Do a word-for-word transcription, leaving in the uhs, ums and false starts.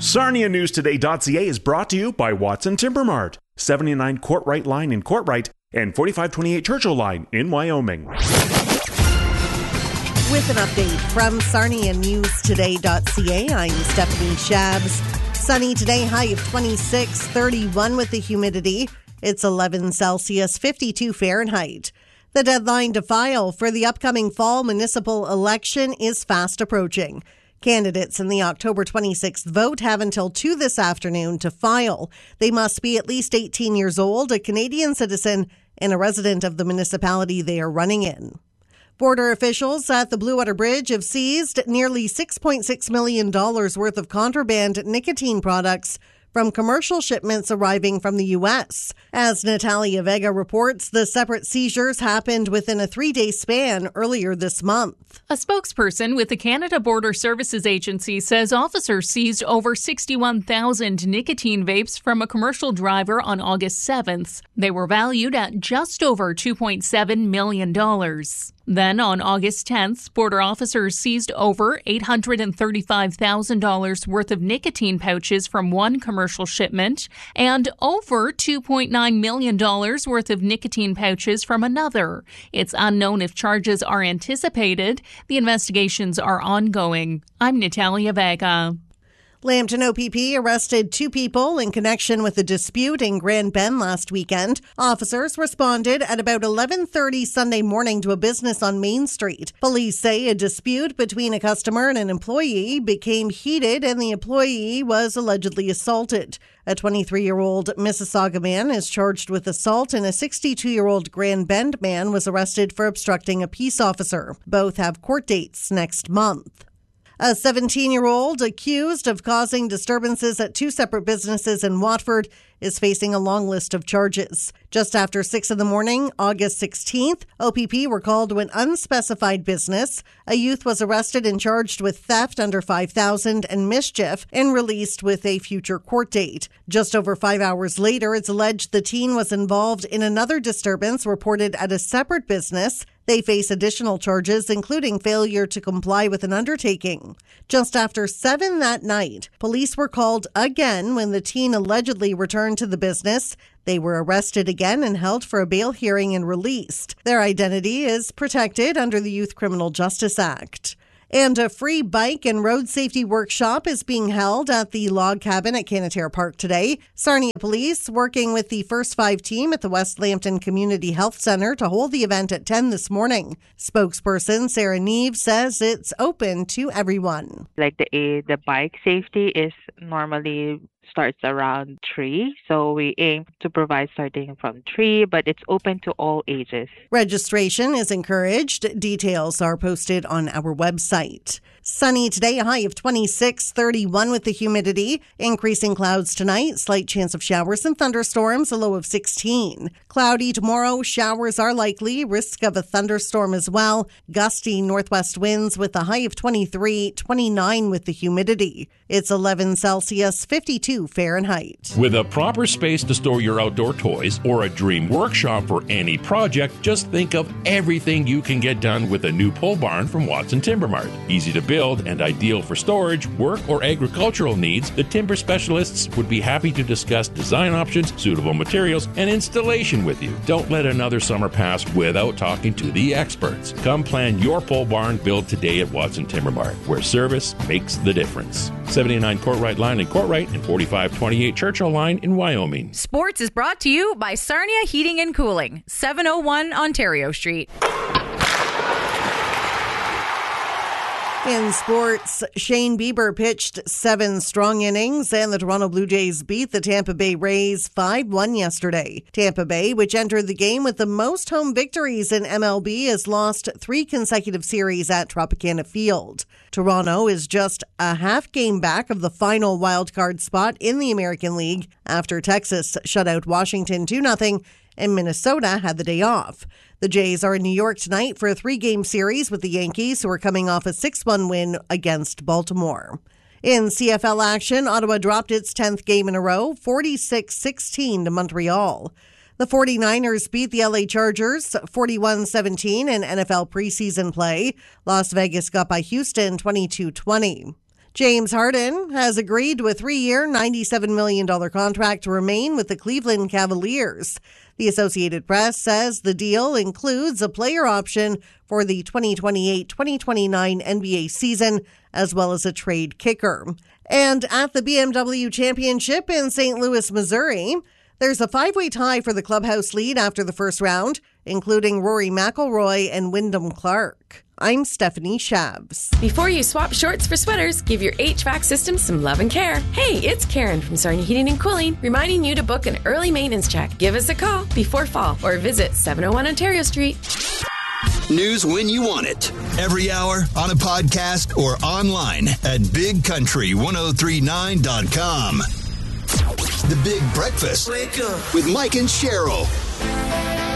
Sarnia News Today dot C A is brought to you by Watson Timber Mart, seventy-nine Courtright Line in Courtright and forty-five twenty-eight Churchill Line in Wyoming. With an update from Sarnia News Today dot C A, I'm Stephanie Shabs. Sunny today, high of twenty-six, thirty-one with the humidity. It's eleven Celsius, fifty-two Fahrenheit. The deadline to file for the upcoming fall municipal election is fast approaching. Candidates in the October twenty-sixth vote have until two this afternoon to file. They must be at least eighteen years old, a Canadian citizen, and a resident of the municipality they are running in. Border officials at the Blue Water Bridge have seized nearly six point six million dollars worth of contraband nicotine products from commercial shipments arriving from the U S. As Natalia Vega reports, the separate seizures happened within a three-day span earlier this month. A spokesperson with the Canada Border Services Agency says officers seized over sixty-one thousand nicotine vapes from a commercial driver on August seventh. They were valued at just over two point seven million dollars. Then on August tenth, border officers seized over eight hundred thirty-five thousand dollars worth of nicotine pouches from one commercial shipment and over two point nine million dollars worth of nicotine pouches from another. It's unknown if charges are anticipated. The investigations are ongoing. I'm Natalia Vega. Lambton O P P arrested two people in connection with a dispute in Grand Bend last weekend. Officers responded at about eleven thirty Sunday morning to a business on Main Street. Police say a dispute between a customer and an employee became heated and the employee was allegedly assaulted. A twenty-three-year-old Mississauga man is charged with assault and a sixty-two-year-old Grand Bend man was arrested for obstructing a peace officer. Both have court dates next month. A seventeen-year-old accused of causing disturbances at two separate businesses in Watford is facing a long list of charges. Just after six in the morning, August sixteenth, O P P were called to an unspecified business. A youth was arrested and charged with theft under five thousand dollars and mischief and released with a future court date. Just over five hours later, it's alleged the teen was involved in another disturbance reported at a separate business. They face additional charges, including failure to comply with an undertaking. Just after seven that night, police were called again when the teen allegedly returned to the business. They were arrested again and held for a bail hearing and released. Their identity is protected under the Youth Criminal Justice Act. And a free bike and road safety workshop is being held at the log cabin at Canatare Park today. Sarnia Police working with the First Five team at the West Lambton Community Health Centre to hold the event at ten this morning. Spokesperson Sarah Neve says it's open to everyone. Like the the bike safety is normally starts around three, so we aim to provide starting from three, but it's open to all ages. Registration is encouraged. Details are posted on our website. Sunny today, a high of twenty-six, thirty-one with the humidity. Increasing clouds tonight, slight chance of showers and thunderstorms, a low of sixteen. Cloudy tomorrow, showers are likely, risk of a thunderstorm as well. Gusty northwest winds with a high of twenty-three, twenty-nine with the humidity. It's eleven Celsius, fifty-two Fahrenheit. With a proper space to store your outdoor toys or a dream workshop for any project, just think of everything you can get done with a new pole barn from Watson Timber Mart. Easy to build and ideal for storage, work, or agricultural needs, the timber specialists would be happy to discuss design options, suitable materials, and installation with you. Don't let another summer pass without talking to the experts. Come plan your pole barn build today at Watson Timber Mart, where service makes the difference. seventy-nine Courtright Line in Courtright and forty-five twenty-eight Churchill Line in Wyoming. Sports is brought to you by Sarnia Heating and Cooling, seven oh one Ontario Street. In sports, Shane Bieber pitched seven strong innings and the Toronto Blue Jays beat the Tampa Bay Rays five one yesterday. Tampa Bay, which entered the game with the most home victories in M L B, has lost three consecutive series at Tropicana Field. Toronto is just a half game back of the final wildcard spot in the American League after Texas shut out Washington two nothing and Minnesota had the day off. The Jays are in New York tonight for a three-game series with the Yankees, who are coming off a six one win against Baltimore. In C F L action, Ottawa dropped its tenth game in a row, forty-six sixteen to Montreal. The 49ers beat the L A Chargers forty-one seventeen in N F L preseason play. Las Vegas got by Houston twenty-two twenty. James Harden has agreed to a three-year, ninety-seven million dollars contract to remain with the Cleveland Cavaliers. The Associated Press says the deal includes a player option for the twenty twenty-eight twenty twenty-nine N B A season, as well as a trade kicker. And at the B M W Championship in Saint Louis, Missouri, there's a five-way tie for the clubhouse lead after the first round, including Rory McIlroy and Wyndham Clark. I'm Stephanie Shabs. Before you swap shorts for sweaters, give your H V A C system some love and care. Hey, it's Karen from Sarnia Heating and Cooling, reminding you to book an early maintenance check. Give us a call before fall or visit seven oh one Ontario Street. News when you want it. Every hour, on a podcast, or online at big country ten thirty-nine dot com. The Big Breakfast with Mike and Cheryl.